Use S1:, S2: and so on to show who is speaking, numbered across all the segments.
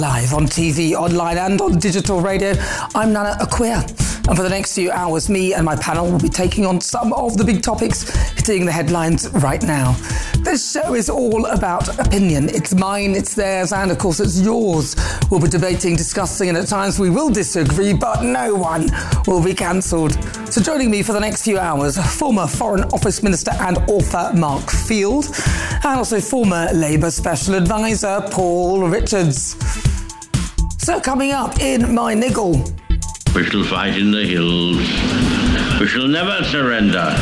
S1: Live on TV, online and on digital radio, I'm Nana Acquia. And for the next few hours, me and my panel will be taking on some of the big topics hitting the headlines right now. This show is all about opinion. It's mine, it's theirs, and of course it's yours. We'll be debating, discussing, and at times we will disagree, but no one will be cancelled. So joining me for the next few hours, former Foreign Office Minister and author Mark Field, and also former Labour Special Advisor Paul Richards. So coming up in my niggle.
S2: We shall fight in the hills. We shall never surrender.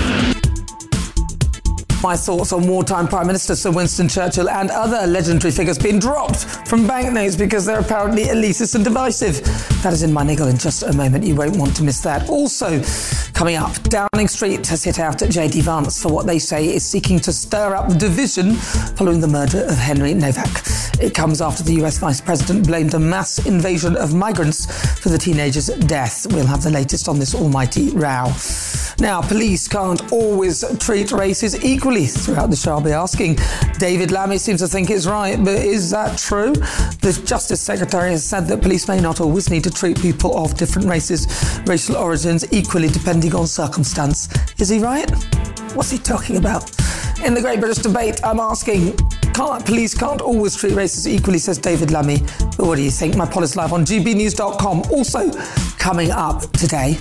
S1: My thoughts on wartime Prime Minister Sir Winston Churchill and other legendary figures being dropped from banknotes because they're apparently elitist and divisive. That is in my niggle in just a moment. You won't want to miss that. Also, coming up, Downing Street has hit out at JD Vance for what they say is seeking to stir up the division following the murder of Henry Novak. It comes after the US Vice President blamed a mass invasion of migrants for the teenager's death. We'll have the latest on this almighty row. Now, police can't always treat races equally. Throughout the show, I'll be asking. David Lammy seems to think it's right, but is that true? The Justice Secretary has said that police may not always need to treat people of different races, racial origins equally depending on circumstance. Is he right? What's he talking about? In the Great British Debate, I'm asking, police can't always treat races equally, says David Lammy. But what do you think? My poll is live on gbnews.com. Also, coming up today,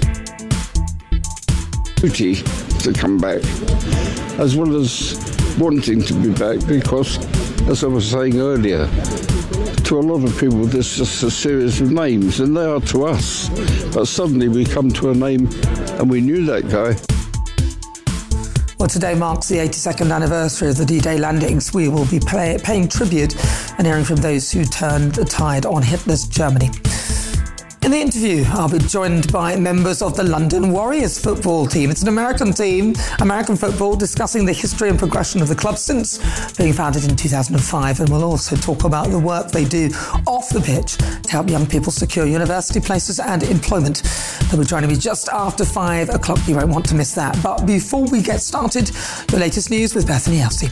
S3: duty to come back, as well as wanting to be back, because, as I was saying earlier, to a lot of people there's just a series of names, and they are to us. But suddenly we come to a name and we knew that guy.
S1: Well, today marks the 82nd anniversary of the D-Day landings. We will be paying tribute and hearing from those who turned the tide on Hitler's Germany. In the interview, I'll be joined by members of the London Warriors football team. It's an American team, American football, discussing the history and progression of the club since being founded in 2005. And we'll also talk about the work they do off the pitch to help young people secure university places and employment. They'll be joining me just after 5 o'clock. You won't want to miss that. But before we get started, your latest news with Bethany Elsey.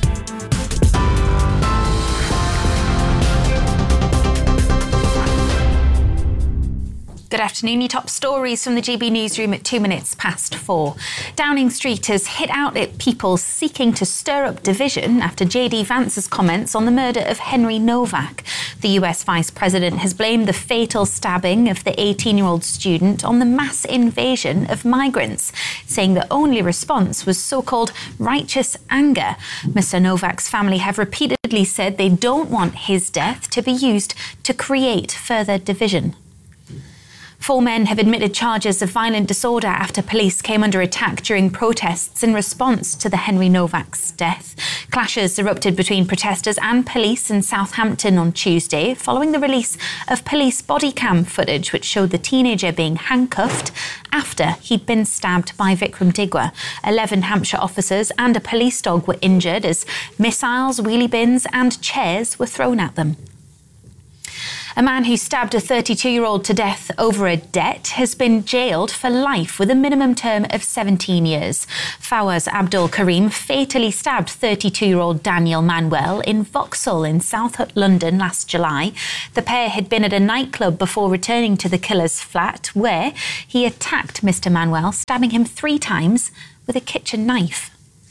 S4: Good afternoon. Your top stories from the GB Newsroom at 2 minutes past 4. Downing Street has hit out at people seeking to stir up division after JD Vance's comments on the murder of Henry Novak. The US Vice President has blamed the fatal stabbing of the 18-year-old student on the mass invasion of migrants, saying the only response was so-called righteous anger. Mr. Novak's family have repeatedly said they don't want his death to be used to create further division. 4 men have admitted charges of violent disorder after police came under attack during protests in response to the Henry Novak's death. Clashes erupted between protesters and police in Southampton on Tuesday, following the release of police body cam footage which showed the teenager being handcuffed after he'd been stabbed by Vikram Digwa. 11 Hampshire officers and a police dog were injured as missiles, wheelie bins and chairs were thrown at them. A man who stabbed a 32-year-old to death over a debt has been jailed for life with a minimum term of 17 years. Fawaz Abdul Karim fatally stabbed 32-year-old Daniel Manuel in Vauxhall in South London last July. The pair had been at a nightclub before returning to the killer's flat, where he attacked Mr. Manuel, stabbing him 3 times with a kitchen knife.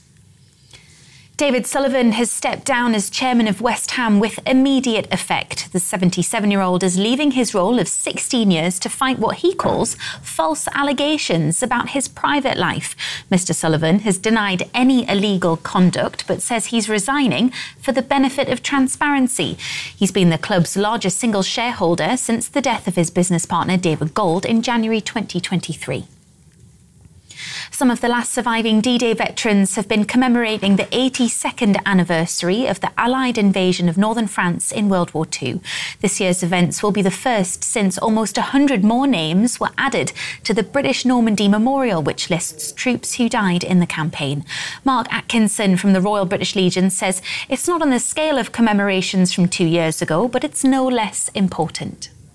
S4: David Sullivan has stepped down as chairman of West Ham with immediate effect. The 77-year-old is leaving his role of 16 years to fight what he calls false allegations about his private life. Mr. Sullivan has denied any illegal conduct, but says he's resigning for the benefit of transparency. He's been the club's largest single shareholder since the death of his business partner David Gold in January 2023. Some of the last surviving D-Day veterans have been commemorating the 82nd anniversary of the Allied invasion of northern France in World War II. This year's events will be the first since almost 100 more names were added to the British Normandy Memorial, which lists troops who died in the campaign. Mark Atkinson from the Royal British Legion says it's not on the scale of commemorations from 2 years ago, but it's no less important.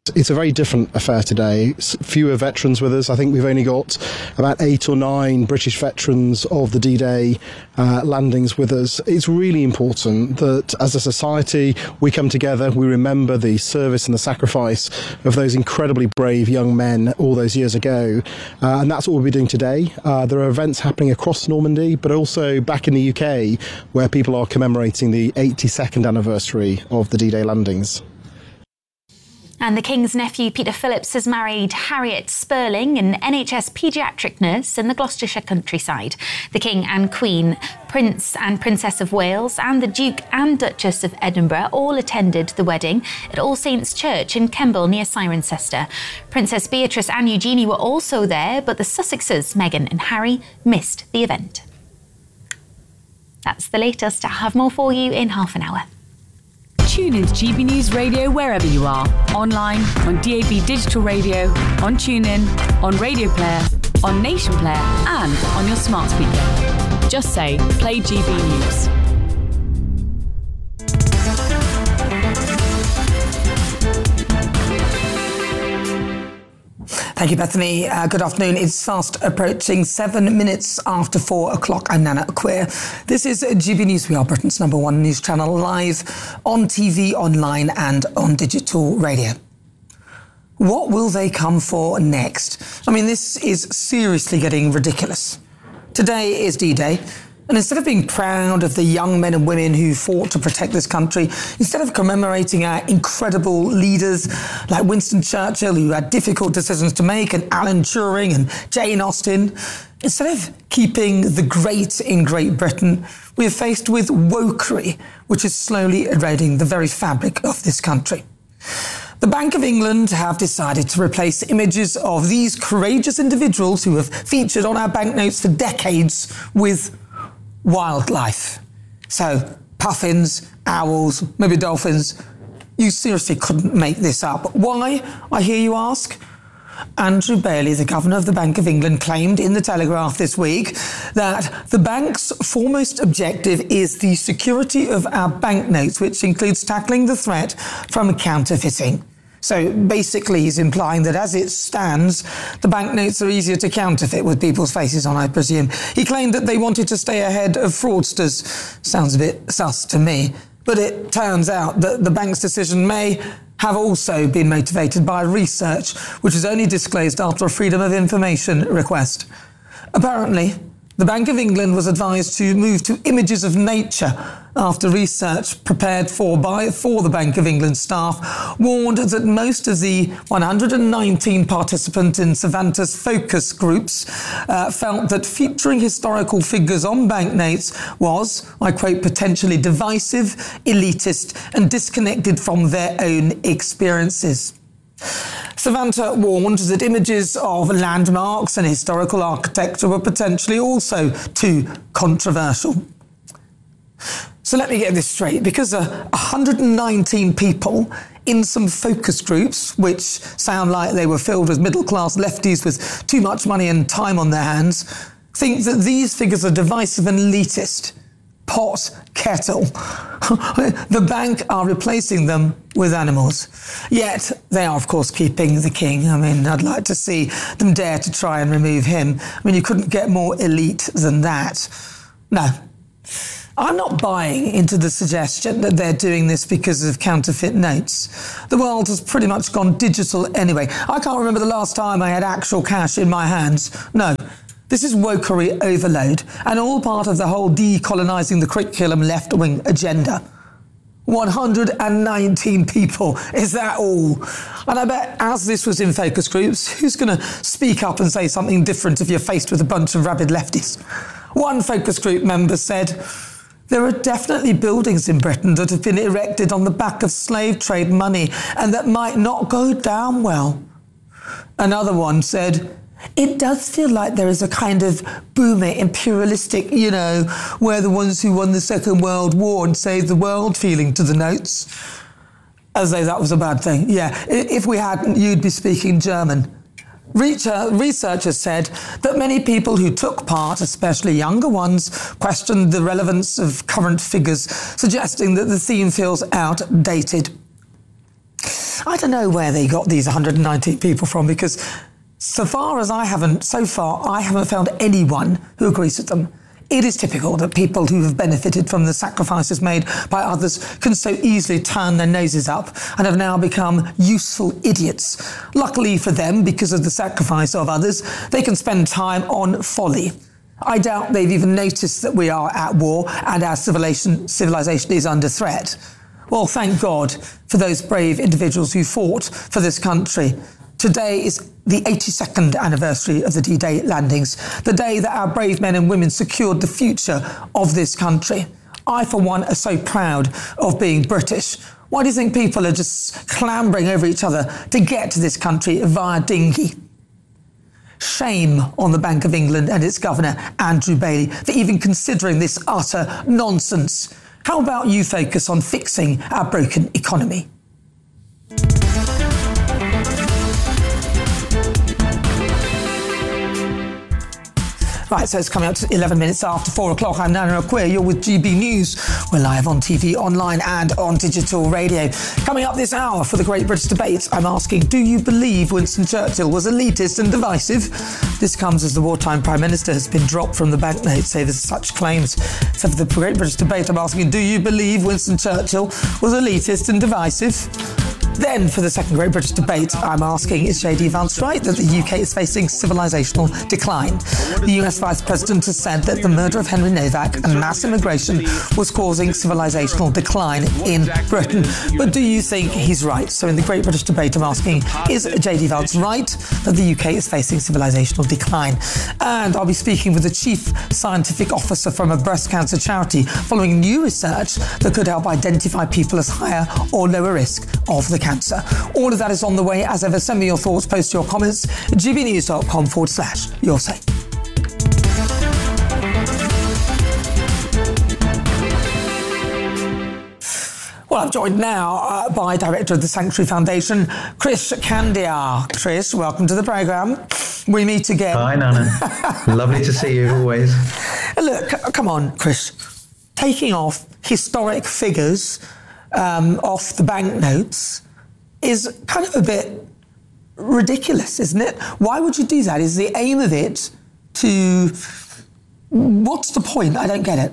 S5: It's a very different affair today. Fewer veterans with us. I think we've only got about 8 or 9 British veterans of the D-Day landings with us. It's really important that as a society we come together, we remember the service and the sacrifice of those incredibly brave young men all those years ago. And that's what we'll be doing today. There are events happening across Normandy, but also back in the UK, where people are commemorating the 82nd anniversary of the D-Day landings.
S4: And the King's nephew, Peter Phillips, has married Harriet Spurling, an NHS paediatric nurse in the Gloucestershire countryside. The King and Queen, Prince and Princess of Wales, and the Duke and Duchess of Edinburgh all attended the wedding at All Saints' Church in Kemble near Cirencester. Princess Beatrice and Eugenie were also there, but the Sussexes, Meghan and Harry, missed the event. That's the latest. I'll have more for you in half an hour.
S6: Tune in to GB News Radio wherever you are. Online, on DAB Digital Radio, on TuneIn, on Radio Player, on Nation Player, and on your smart speaker. Just say, play GB News.
S1: Thank you, Bethany. Good afternoon. It's fast approaching 7 minutes after 4 o'clock. I'm Nana Acquia. This is GB News. We are Britain's #1 news channel, live on TV, online and on digital radio. What will they come for next? I mean, this is seriously getting ridiculous. Today is D-Day. And instead of being proud of the young men and women who fought to protect this country, instead of commemorating our incredible leaders like Winston Churchill, who had difficult decisions to make, and Alan Turing and Jane Austen, instead of keeping the great in Great Britain, we are faced with wokery, which is slowly eroding the very fabric of this country. The Bank of England have decided to replace images of these courageous individuals who have featured on our banknotes for decades with wildlife. So, puffins, owls, maybe dolphins. You seriously couldn't make this up. Why, I hear you ask? Andrew Bailey, the Governor of the Bank of England, claimed in the Telegraph this week that the bank's foremost objective is the security of our banknotes, which includes tackling the threat from counterfeiting. So basically he's implying that as it stands, the banknotes are easier to counterfeit with people's faces on, I presume. He claimed that they wanted to stay ahead of fraudsters. Sounds a bit sus to me. But it turns out that the bank's decision may have also been motivated by research, which is only disclosed after a Freedom of Information request. Apparently, the Bank of England was advised to move to images of nature after research prepared for the Bank of England staff warned that most of the 119 participants in Savanta's focus groups felt that featuring historical figures on banknotes was, I quote, potentially divisive, elitist and disconnected from their own experiences. Savanta warned that images of landmarks and historical architecture were potentially also too controversial. So let me get this straight, because 119 people in some focus groups, which sound like they were filled with middle-class lefties with too much money and time on their hands, think that these figures are divisive and elitist. Pot, kettle. The bank are replacing them with animals. Yet they are, of course, keeping the king. I mean, I'd like to see them dare to try and remove him. I mean, you couldn't get more elite than that. No. I'm not buying into the suggestion that they're doing this because of counterfeit notes. The world has pretty much gone digital anyway. I can't remember the last time I had actual cash in my hands. No. This is wokery overload, and all part of the whole decolonising the curriculum left-wing agenda. 119 people, is that all? And I bet as this was in focus groups, who's going to speak up and say something different if you're faced with a bunch of rabid lefties? One focus group member said, there are definitely buildings in Britain that have been erected on the back of slave trade money and that might not go down well. Another one said, it does feel like there is a kind of boomer imperialistic, where the ones who won the Second World War and saved the world feeling to the notes. As though that was a bad thing. Yeah, if we hadn't, you'd be speaking German. Researchers said that many people who took part, especially younger ones, questioned the relevance of current figures, suggesting that the theme feels outdated. I don't know where they got these 119 people from, because so far I haven't found anyone who agrees with them. It is typical that people who have benefited from the sacrifices made by others can so easily turn their noses up and have now become useful idiots. Luckily for them, because of the sacrifice of others, they can spend time on folly. I doubt they've even noticed that we are at war and our civilization is under threat. Well, thank God for those brave individuals who fought for this country. Today is the 82nd anniversary of the D-Day landings, the day that our brave men and women secured the future of this country. I, for one, are so proud of being British. Why do you think people are just clambering over each other to get to this country via dinghy? Shame on the Bank of England and its governor, Andrew Bailey, for even considering this utter nonsense. How about you focus on fixing our broken economy? Right, so it's coming up to 11 minutes after 4 o'clock. I'm Nana Aquia. You're with GB News. We're live on TV, online and on digital radio. Coming up this hour for the Great British Debate, I'm asking, do you believe Winston Churchill was elitist and divisive? This comes as the wartime Prime Minister has been dropped from the banknotes over such claims. So for the Great British Debate, I'm asking, do you believe Winston Churchill was elitist and divisive? Then, for the second Great British Debate, I'm asking, is J.D. Vance right that the UK is facing civilisational decline? The US Vice President has said that the murder of Henry Novak and mass immigration was causing civilisational decline in Britain. But do you think he's right? So in the Great British Debate, I'm asking, is J.D. Vance right that the UK is facing civilisational decline? And I'll be speaking with the Chief Scientific Officer from a breast cancer charity following new research that could help identify people as higher or lower risk of the cancer. All of that is on the way. As ever, send me your thoughts, post your comments at gbnews.com/your say. Well, I'm joined now by Director of the Sanctuary Foundation, Krish Kandiah. Krish, welcome to the programme. We meet again.
S7: Hi, Nana. Lovely to see you always.
S1: Look, come on, Krish. Taking off historic figures off the banknotes is kind of a bit ridiculous, isn't it? Why would you do that? Is the aim of it to... What's the point? I don't get it.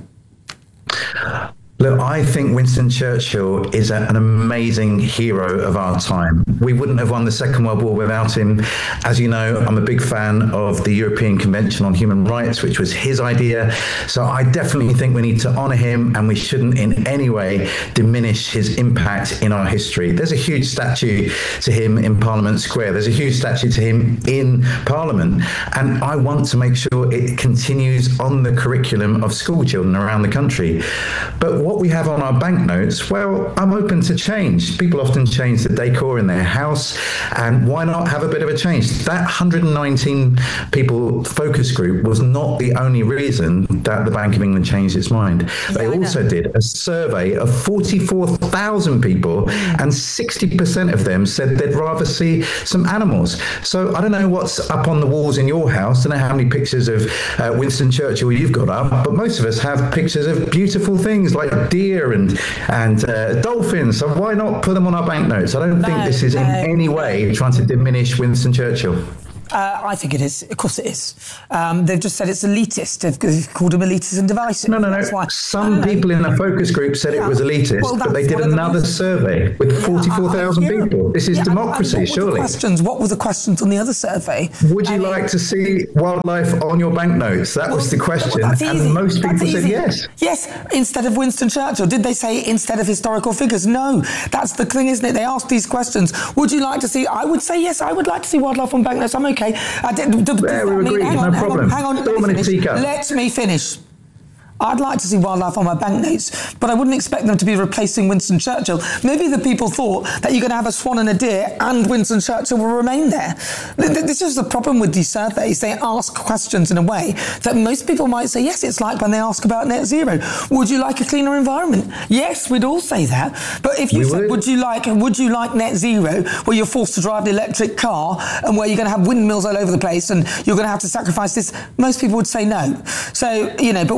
S7: Look, I think Winston Churchill is an amazing hero of our time. We wouldn't have won the Second World War without him. As you know, I'm a big fan of the European Convention on Human Rights, which was his idea. So I definitely think we need to honour him, and we shouldn't in any way diminish his impact in our history. There's a huge statue to him in Parliament Square. There's a huge statue to him in Parliament. And I want to make sure it continues on the curriculum of school children around the country. But what we have on our banknotes, well, I'm open to change. People often change the decor in their house, and why not have a bit of a change? That 119 people focus group was not the only reason that the Bank of England changed its mind. They also did a survey of 44,000 people, and 60% of them said they'd rather see some animals. So I don't know what's up on the walls in your house. I don't know how many pictures of Winston Churchill you've got up, but most of us have pictures of beautiful things like deer and dolphins, so why not put them on our banknotes? I don't think this is in any way trying to diminish Winston Churchill.
S1: I think it is. Of course it is. They've just said it's elitist. They've called him elitist and divisive.
S7: No. Some people in the focus group said it was elitist, but they did another survey with 44,000 people. This is democracy, surely.
S1: What were the questions on the other survey?
S7: Would you like to see wildlife on your banknotes? That was the question. And most people said yes.
S1: Yes, instead of Winston Churchill. Did they say instead of historical figures? No. That's the thing, isn't it? They asked these questions. Would you like to see... I would say yes, I would like to see wildlife on banknotes. I'm okay.
S7: We agree, no problem.
S1: Hang on, let me finish. I'd like to see wildlife on my banknotes, but I wouldn't expect them to be replacing Winston Churchill. Maybe the people thought that you're going to have a swan and a deer and Winston Churchill will remain there. This is the problem with these surveys. They ask questions in a way that most people might say, yes, it's like when they ask about net zero. Would you like a cleaner environment? Yes, we'd all say that. But if you said, would you like net zero, where you're forced to drive the electric car and where you're going to have windmills all over the place and you're going to have to sacrifice this, most people would say no. So, but when you've got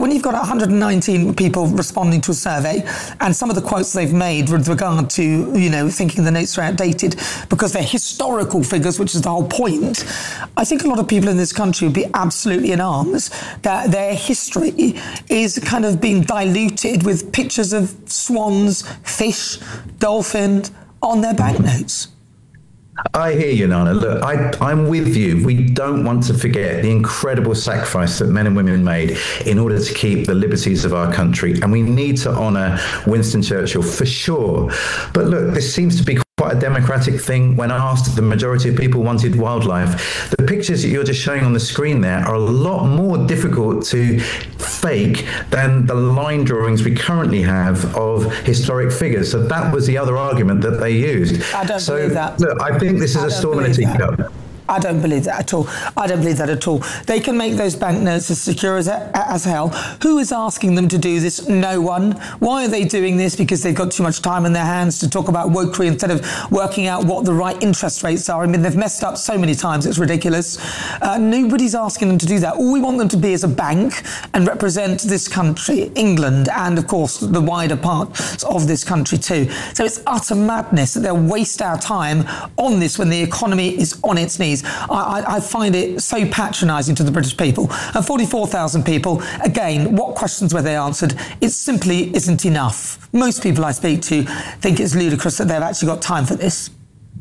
S1: 119 people responding to a survey, and some of the quotes they've made with regard to, thinking the notes are outdated because they're historical figures, which is the whole point. I think a lot of people in this country would be absolutely in arms that their history is kind of being diluted with pictures of swans, fish, dolphins on their banknotes.
S7: I hear you, Nana. Look, I'm with you. We don't want to forget the incredible sacrifice that men and women made in order to keep the liberties of our country. And we need to honour Winston Churchill for sure. But look, this seems to be quite a democratic thing. When asked, the majority of people wanted wildlife. The pictures that you're just showing on the screen there are a lot more difficult to fake than the line drawings we currently have of historic figures. So that was the other argument that they used.
S1: I don't believe that.
S7: Look, I think this is a storm in a teacup.
S1: I don't believe that at all. I don't believe that at all. They can make those banknotes as secure as hell. Who is asking them to do this? No one. Why are they doing this? Because they've got too much time in their hands to talk about wokery instead of working out what the right interest rates are. I mean, they've messed up so many times, it's ridiculous. Nobody's asking them to do that. All we want them to be is a bank and represent this country, England, and of course the wider parts of this country too. So it's utter madness that they'll waste our time on this when the economy is on its knees. I find it so patronising to the British people. And 44,000 people, again, what questions were they answered? It simply isn't enough. Most people I speak to think it's ludicrous that they've actually got time for this.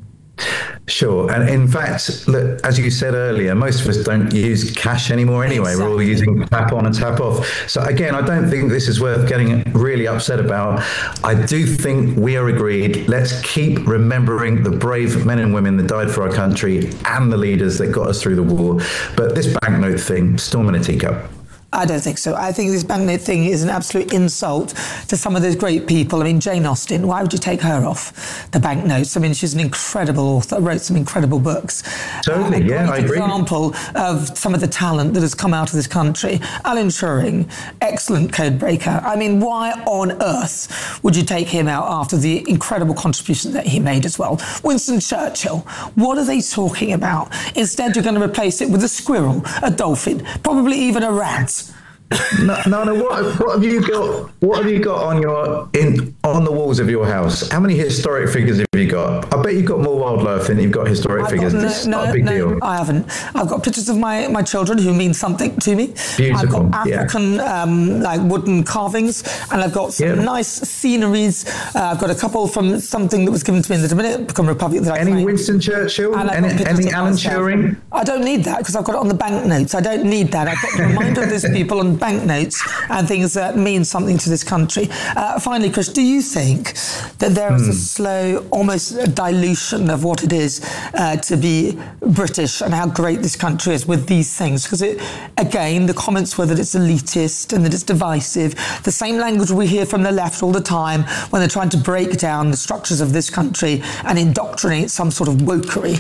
S7: Sure. And in fact, look, as you said earlier, most of us don't use cash anymore anyway. Exactly. We're all using tap on and tap off. So again, I don't think this is worth getting really upset about. I do think we are agreed. Let's keep remembering the brave men and women that died for our country and the leaders that got us through the war. But this banknote thing, storm in a teacup.
S1: I don't think so. I think this banknote thing is an absolute insult to some of those great people. I mean, Jane Austen, why would you take her off the banknotes? I mean, she's an incredible author, wrote some incredible books.
S7: Totally, yeah, I agree.
S1: An example of some of the talent that has come out of this country. Alan Turing, excellent code breaker. I mean, why on earth would you take him out after the incredible contribution that he made as well? Winston Churchill, what are they talking about? Instead, you're going to replace it with a squirrel, a dolphin, probably even a rat.
S7: Nana, what have you got? What have you got on the walls of your house? How many historic figures have you got? I bet you've got more wildlife than you've got historic figures. This is not a big deal.
S1: I haven't. I've got pictures of my children who mean something to me.
S7: Beautiful.
S1: I've got African like wooden carvings, and I've got some nice sceneries. I've got a couple from something that was given to me in the Dominican Republic. That
S7: any Winston Churchill? Any Alan Turing?
S1: I don't need that because I've got it on the banknotes. I don't need that. I've got to remind of these people on banknotes and things that mean something to this country. Finally, Chris, do you think that there is a slow, almost a dilution of what it is to be British and how great this country is with these things? Because again, the comments were that it's elitist and that it's divisive. The same language we hear from the left all the time when they're trying to break down the structures of this country and indoctrinate some sort of wokery.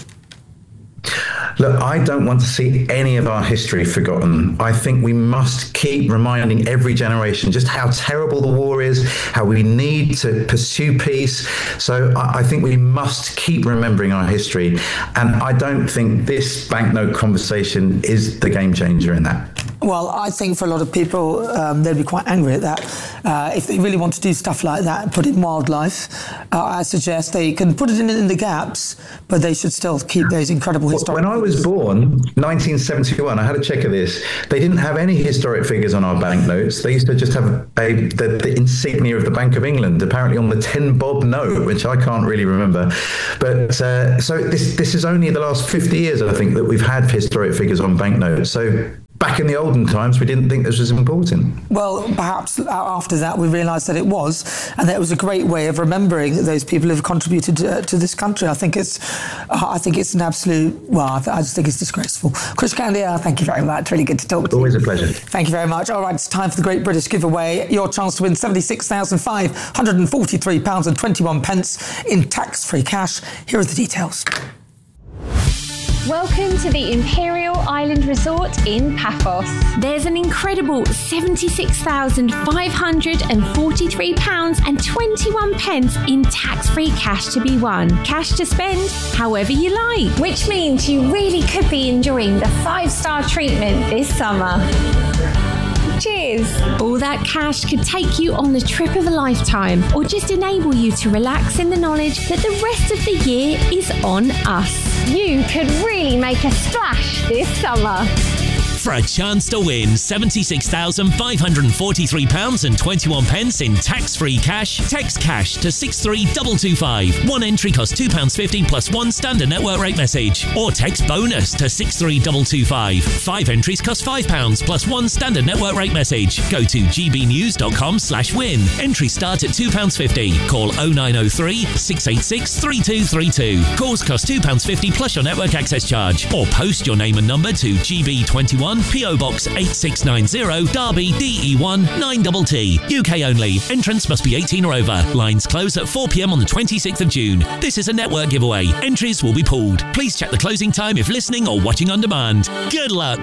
S7: Look, I don't want to see any of our history forgotten. I think we must keep reminding every generation just how terrible the war is, how we need to pursue peace. So I think we must keep remembering our history. And I don't think this banknote conversation is the game changer in that.
S1: Well, I think for a lot of people, they'd be quite angry at that. If they really want to do stuff like that and put in wildlife, I suggest they can put it in the gaps, but they should still keep those incredible historic
S7: When I was born, 1971, I had a check of this. They didn't have any historic figures on our banknotes. They used to just have the insignia of the Bank of England, apparently on the 10 bob note, which I can't really remember. But so this is only the last 50 years, I think, that we've had historic figures on banknotes. So back in the olden times, we didn't think this was important.
S1: Well, perhaps after that, we realised that it was, and that it was a great way of remembering those people who've contributed to this country. I think it's an absolute, I just think it's disgraceful. Chris Candia, thank you very much. Really good to talk to you.
S7: Always a pleasure.
S1: Thank you very much. All right, it's time for the Great British Giveaway. Your chance to win £76,543.21 in tax-free cash. Here are the details.
S8: Welcome to the Imperial Island Resort in Paphos.
S6: There's an incredible £76,543.21 in tax-free cash to be won. Cash to spend however you like.
S8: Which means you really could be enjoying the 5-star treatment this summer. Cheers! All that cash could take you on the trip of a lifetime, or just enable you to relax in the knowledge that the rest of the year is on us. You could really make a splash this summer.
S9: For a chance to win £76,543.21 in tax-free cash, text cash to 63225. One entry costs £2.50 plus one standard network rate message. Or text bonus to 63225. 5 entries cost £5 plus one standard network rate message. Go to gbnews.com/win. Entries start at £2.50. Call 0903 686 3232. Calls cost £2.50 plus your network access charge. Or post your name and number to GB21 PO Box 8690 Derby DE1 9TT. UK only. Entrance must be 18 or over. Lines close at 4 p.m. on the 26th of June. This is a network giveaway. Entries will be pulled. Please check the closing time if listening or watching on demand. Good luck.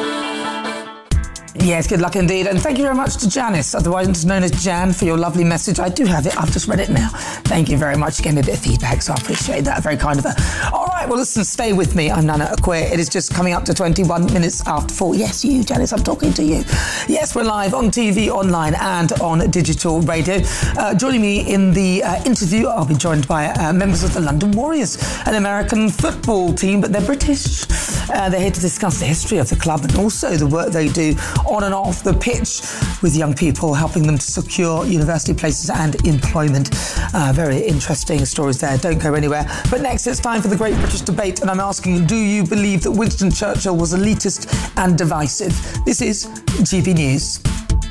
S1: Yes, good luck indeed. And thank you very much to Janice, otherwise known as Jan, for your lovely message. I do have it. I've just read it now. Thank you very much. You gave me a bit of feedback, so I appreciate that. Very kind of her. All right, well, listen, stay with me. I'm Nana Akwe. It is just coming up to 21 minutes after 4. Yes, you, Janice, I'm talking to you. Yes, we're live on TV, online and on digital radio. Joining me in the interview, I'll be joined by members of the London Warriors, an American football team, but they're British. They're here to discuss the history of the club and also the work they do on and off the pitch with young people, helping them to secure university places and employment. Very interesting stories there. Don't go anywhere. But next, it's time for the Great British Debate, and I'm asking, do you believe that Winston Churchill was elitist and divisive? This is GB News.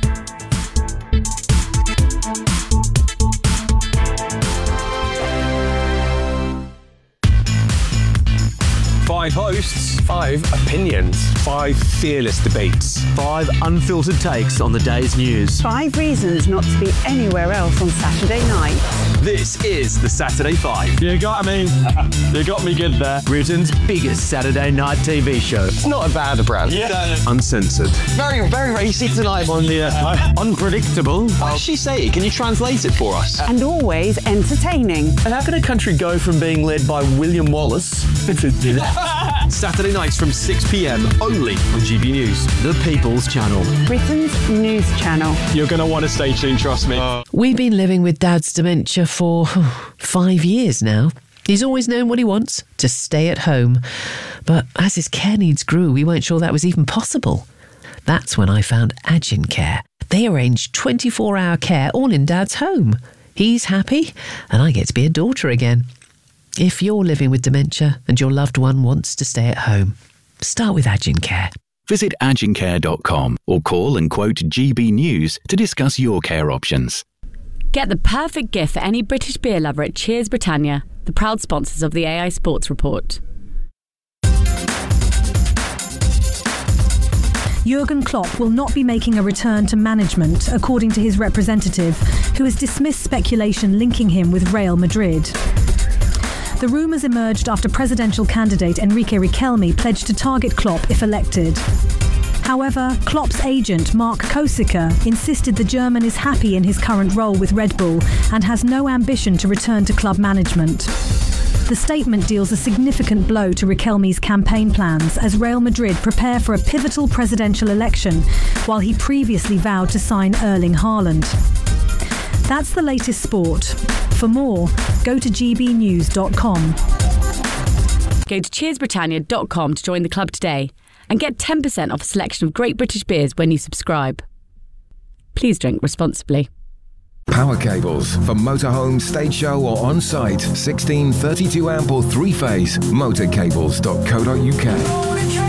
S10: Five hosts, 5 opinions, 5 fearless debates, 5 unfiltered takes on the day's news,
S11: 5 reasons not to be anywhere else on Saturday night.
S10: This is the Saturday 5. You got me. You got me good there. Britain's biggest Saturday night TV show. It's not a bad brand. Yeah. Uncensored. Very, very racy tonight on the unpredictable. What did she say? Can you translate it for us?
S11: And always entertaining.
S10: And how can a country go from being led by William Wallace Saturday nights from 6 p.m. only on GB News, the People's Channel.
S11: Britain's news channel.
S10: You're going to want to stay tuned, trust me.
S12: We've been living with Dad's dementia for 5 years now. He's always known what he wants, to stay at home. But as his care needs grew, we weren't sure that was even possible. That's when I found Agincare. They arrange 24-hour care all in Dad's home. He's happy, and I get to be a daughter again. If you're living with dementia and your loved one wants to stay at home, start with Agincare.
S13: Visit agincare.com or call and quote GB News to discuss your care options.
S6: Get the perfect gift for any British beer lover at Cheers Britannia, the proud sponsors of the AI Sports Report.
S14: Jurgen Klopp will not be making a return to management, according to his representative, who has dismissed speculation linking him with Real Madrid. The rumours emerged after presidential candidate Enrique Riquelme pledged to target Klopp if elected. However, Klopp's agent, Mark Kosica, insisted the German is happy in his current role with Red Bull and has no ambition to return to club management. The statement deals a significant blow to Riquelme's campaign plans as Real Madrid prepare for a pivotal presidential election, while he previously vowed to sign Erling Haaland. That's the latest sport. For more, go to gbnews.com.
S6: Go to cheersbritannia.com to join the club today and get 10% off a selection of great British beers when you subscribe. Please drink responsibly.
S15: Power cables for motorhome, stage show or on-site. 16, 32 amp or 3-phase. Motorcables.co.uk.